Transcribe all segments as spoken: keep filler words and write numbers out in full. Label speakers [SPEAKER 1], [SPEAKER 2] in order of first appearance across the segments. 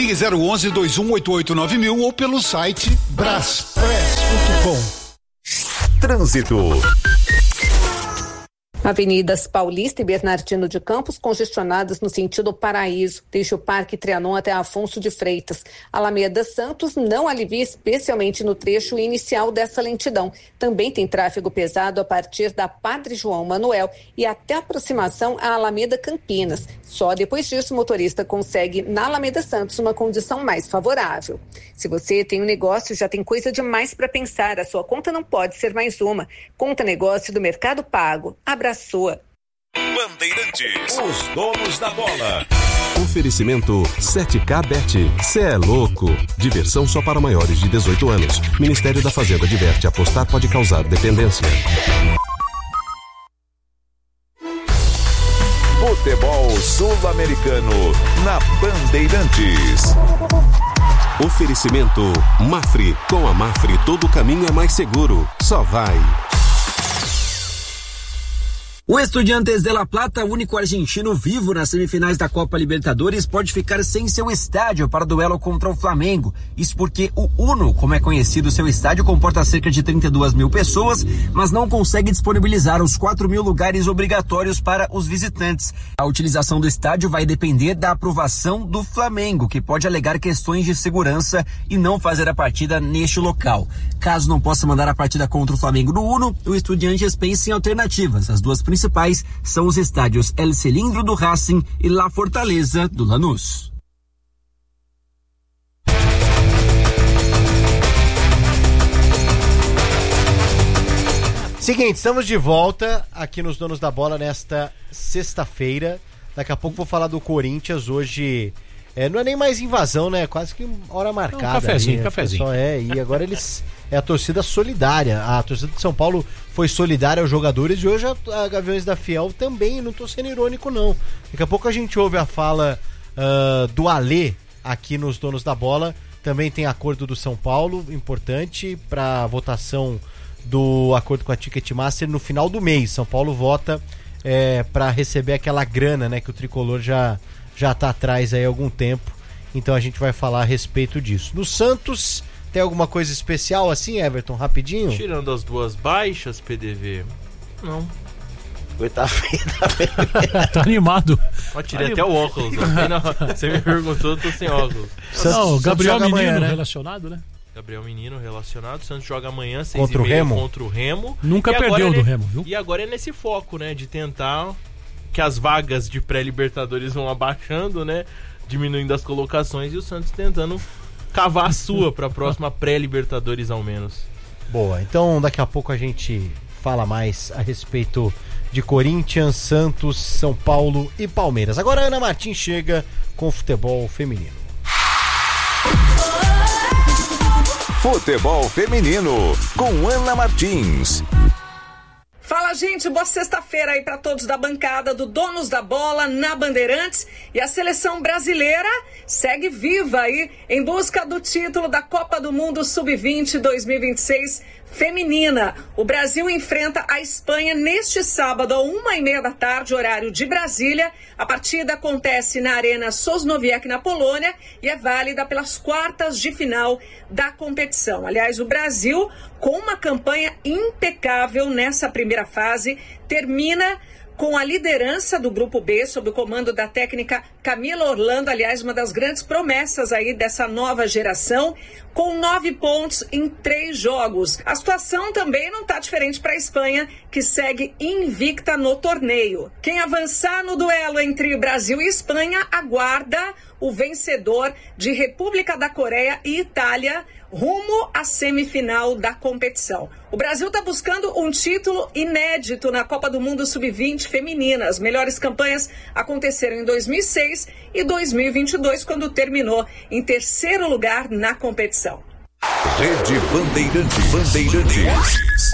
[SPEAKER 1] Ligue zero onze, dois um oito oito nove mil ou pelo site braspress ponto com.
[SPEAKER 2] Trânsito.
[SPEAKER 3] Avenidas Paulista e Bernardino de Campos congestionadas no sentido Paraíso, desde o Parque Trianon até Afonso de Freitas. Alameda Santos não alivia, especialmente no trecho inicial dessa lentidão. Também tem tráfego pesado a partir da Padre João Manuel e até a aproximação à Alameda Campinas. Só depois disso o motorista consegue na Alameda Santos uma condição mais favorável. Se você tem um negócio, já tem coisa demais para pensar. A sua conta não pode ser mais uma. Conta negócio do Mercado Pago. Abra sua.
[SPEAKER 2] Bandeirantes, os donos da bola.
[SPEAKER 4] Oferecimento sete K Bet. Cê é louco. Diversão só para maiores de dezoito anos. Ministério da Fazenda diverte. Apostar pode causar dependência.
[SPEAKER 2] Futebol sul-americano na Bandeirantes.
[SPEAKER 4] Oferecimento Mafre. Com a Mafre todo caminho é mais seguro. Só vai.
[SPEAKER 5] O Estudiantes de La Plata, único argentino vivo nas semifinais da Copa Libertadores, pode ficar sem seu estádio para o duelo contra o Flamengo. Isso porque o Uno, como é conhecido, seu estádio comporta cerca de trinta e duas mil pessoas, mas não consegue disponibilizar os quatro mil lugares obrigatórios para os visitantes. A utilização do estádio vai depender da aprovação do Flamengo, que pode alegar questões de segurança e não fazer a partida neste local. Caso não possa mandar a partida contra o Flamengo no Uno, o Estudiantes pensa em alternativas. As duas principais principais são os estádios El Cilindro do Racing e La Fortaleza do Lanús.
[SPEAKER 6] Seguinte, estamos de volta aqui nos Donos da Bola nesta sexta-feira. Daqui a pouco vou falar do Corinthians. Hoje é, não é nem mais invasão, né? Quase que hora marcada.
[SPEAKER 7] Um cafezinho,
[SPEAKER 6] ali,
[SPEAKER 7] cafezinho.
[SPEAKER 6] Só é, e agora eles... É a torcida solidária. A torcida de São Paulo foi solidária aos jogadores e hoje a, a Gaviões da Fiel também. Não tô sendo irônico, não. Daqui a pouco a gente ouve a fala uh, do Alê aqui nos Donos da Bola. Também tem acordo do São Paulo, importante para a votação do acordo com a Ticketmaster no final do mês. São Paulo vota é, para receber aquela grana, né, que o Tricolor já, já tá atrás aí há algum tempo. Então a gente vai falar a respeito disso. No Santos... Tem alguma coisa especial assim, Everton, rapidinho?
[SPEAKER 8] Tirando as duas baixas, P D V, não.
[SPEAKER 6] Quarta-feira.
[SPEAKER 7] Tá animado.
[SPEAKER 8] Ó, tirei até o óculos. Ó. Você me perguntou, eu tô sem óculos.
[SPEAKER 7] Não, o Gabriel Menino
[SPEAKER 6] amanhã, né?
[SPEAKER 7] relacionado, né?
[SPEAKER 8] Gabriel Menino relacionado. O Santos joga amanhã, seis
[SPEAKER 6] contra
[SPEAKER 8] e
[SPEAKER 6] o
[SPEAKER 8] meia,
[SPEAKER 6] Remo?
[SPEAKER 8] contra o Remo.
[SPEAKER 7] Nunca
[SPEAKER 8] e
[SPEAKER 7] perdeu
[SPEAKER 8] é
[SPEAKER 7] do
[SPEAKER 8] ne...
[SPEAKER 7] Remo, viu?
[SPEAKER 8] E agora é nesse foco, né? De tentar que as vagas de pré-libertadores vão abaixando, né? Diminuindo as colocações e o Santos tentando cavar a sua para a próxima pré-libertadores ao menos.
[SPEAKER 6] Boa, então daqui a pouco a gente fala mais a respeito de Corinthians, Santos, São Paulo e Palmeiras. Agora a Ana Martins chega com o futebol feminino.
[SPEAKER 2] Futebol feminino com Ana Martins.
[SPEAKER 9] Fala, gente, boa sexta-feira aí para todos da bancada do Donos da Bola na Bandeirantes. E a seleção brasileira segue viva aí em busca do título da Copa do Mundo sub vinte dois mil e vinte e seis feminina. O Brasil enfrenta a Espanha neste sábado, a uma e meia da tarde, horário de Brasília. A partida acontece na Arena Sosnowiec, na Polônia, e é válida pelas quartas de final da competição. Aliás, o Brasil, com uma campanha impecável nessa primeira fase, termina com a liderança do Grupo B, sob o comando da técnica Camila Orlando, aliás, uma das grandes promessas aí dessa nova geração, com nove pontos em três jogos. A situação também não está diferente para a Espanha, que segue invicta no torneio. Quem avançar no duelo entre Brasil e Espanha aguarda o vencedor de República da Coreia e Itália, rumo à semifinal da competição. O Brasil está buscando um título inédito na Copa do Mundo sub vinte feminina. As melhores campanhas aconteceram em dois mil e seis e dois mil e vinte e dois, quando terminou em terceiro lugar na competição.
[SPEAKER 2] Rede Bandeirantes. Bandeirantes.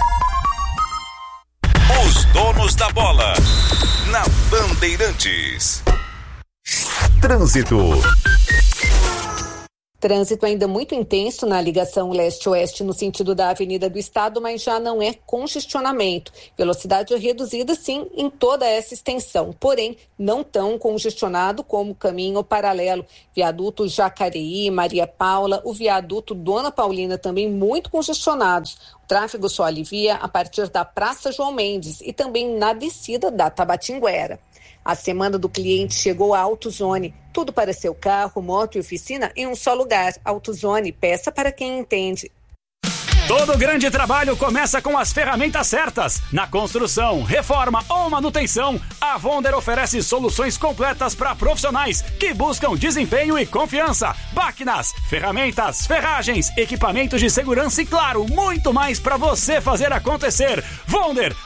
[SPEAKER 2] Os Donos da Bola na Bandeirantes. Trânsito.
[SPEAKER 3] Trânsito ainda muito intenso na ligação leste-oeste no sentido da Avenida do Estado, mas já não é congestionamento. Velocidade reduzida, sim, em toda essa extensão, porém não tão congestionado como o caminho paralelo. Viaduto Jacareí, Maria Paula, o viaduto Dona Paulina também muito congestionados. O tráfego só alivia a partir da Praça João Mendes e também na descida da Tabatinguera. A semana do cliente chegou à AutoZone. Tudo para seu carro, moto e oficina em um só lugar. AutoZone, peça para quem entende.
[SPEAKER 10] Todo grande trabalho começa com as ferramentas certas. Na construção, reforma ou manutenção, a Vonder oferece soluções completas para profissionais que buscam desempenho e confiança. Máquinas, ferramentas, ferragens, equipamentos de segurança e, claro, muito mais para você fazer acontecer. Vonder,